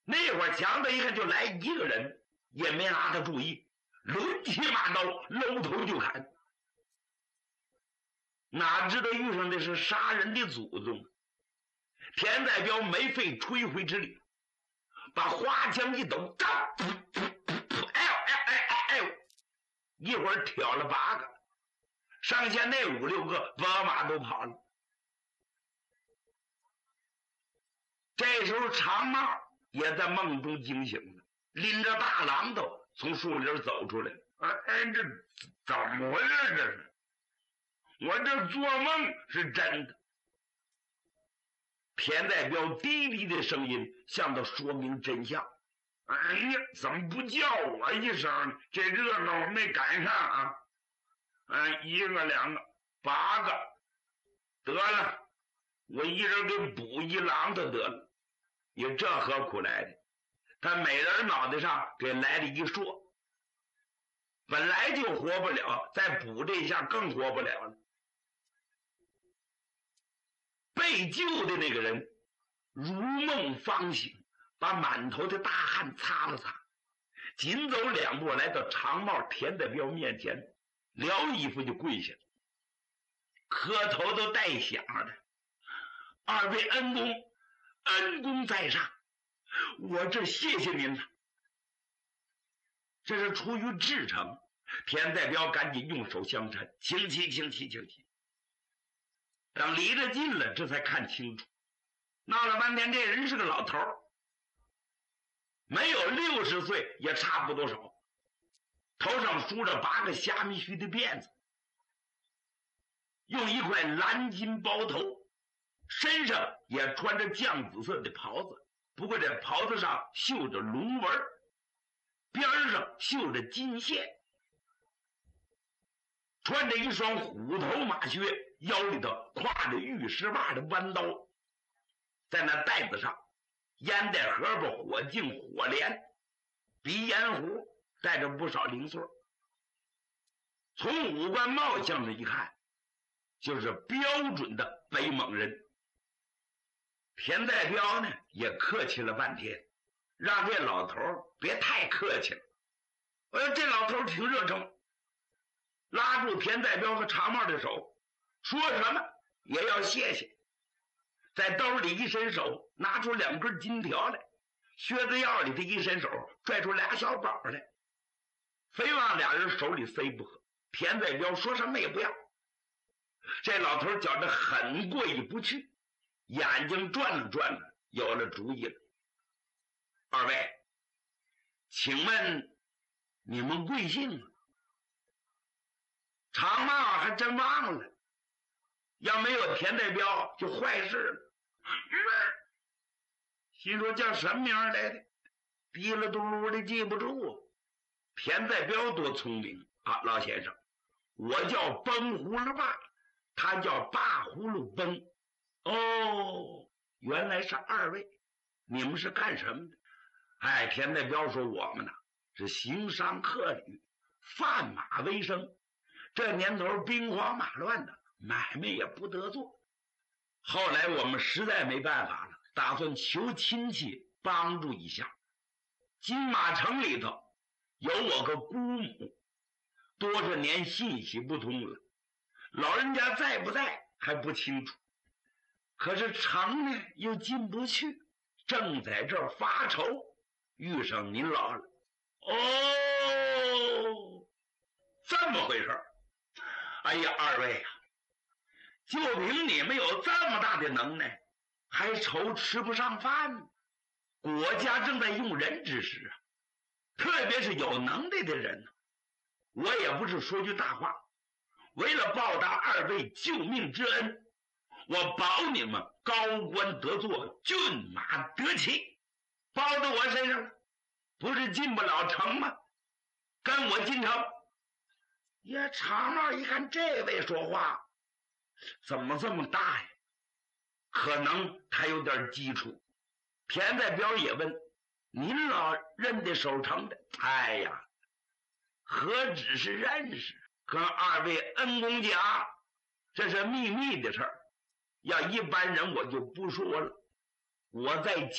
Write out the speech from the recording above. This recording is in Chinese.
那会儿强子一看就来一个人，也没拿他注意，抡起马刀搂头就砍。哪知道遇上的是杀人的祖宗。田代彪没费吹灰之力，把花枪一抖，哎呦，一会儿挑了8个，上下那5、6个把马都跑了。这时候长帽也在梦中惊醒了，拎着大榔头从树林走出来。这怎么回事？这是我这做梦是真的。田代彪低低的声音向他说明真相。哎呀，怎么不叫我一声？这热闹没赶上啊！1个、2个、8个，得了，我一人给补1榔头得了。也这何苦来的？他每人脑袋上给来了一槊，本来就活不了，再补这一下更活不了了。被救的那个人如梦方醒，把满头的大汗擦了擦，紧走2步来到长帽田代彪面前，撩衣服就跪下了，磕头都带响的。2位恩公，恩公在上，我这谢谢您了。这是出于至诚。田代彪赶紧用手相搀，请起。等离着近了，这才看清楚，闹了半天这人是个老头，没有60岁也差不多少，头上梳着8个虾米须的辫子，用一块蓝金包头，身上也穿着绛紫色的袍子，不过这袍子上绣着龙纹，边上绣着金线，穿着一双虎头马靴，腰里头挎着玉石袜的弯刀，在那袋子上烟袋荷包、火镜、火镰、鼻烟壶，带着不少零碎。从五官貌相上一看，就是标准的北蒙人。田代彪呢也客气了半天，让这老头别太客气了。这老头挺热诚，拉住田代彪和长帽的手，说什么也要谢谢，在兜里一伸手，拿出2根金条来，靴子腰里的一伸手，拽出2小宝来，非往俩人手里塞不可。田代彪说什么也不要。这老头觉得很过意不去，眼睛转了转了，有了主意了。2位，请问你们贵姓啊？长帽还真忘了，要没有田代彪就坏事了。心说叫什么名来的，滴了嘟噜的记不住。田代彪多聪明啊，老先生，我叫崩葫芦爸，他叫八葫芦崩。哦，原来是2位，你们是干什么的？田代彪说，我们呢是行商客旅，贩马为生。这年头兵荒马乱的，买卖也不得做。后来我们实在没办法了，打算求亲戚帮助一下。金马城里头有我个姑母，多少年信息不通了，老人家在不在还不清楚，可是城呢又进不去，正在这儿发愁，遇上您老了。哦，这么回事儿。哎呀，2位啊，就凭你们有这么大的能耐，还愁吃不上饭呢？国家正在用人之时啊，特别是有能耐的人呢。我也不是说句大话，为了报答2位救命之恩，我保你们高官得坐，骏马得骑，包在我身上了，不是进不了城吗？跟我进城。呀，长帽一看这位说话怎么这么大呀，可能他有点基础。田代彪也问，您老认得守城的？哎呀，何止是认识，跟2位恩公讲，这是秘密的事儿，要一般人我就不说了。我在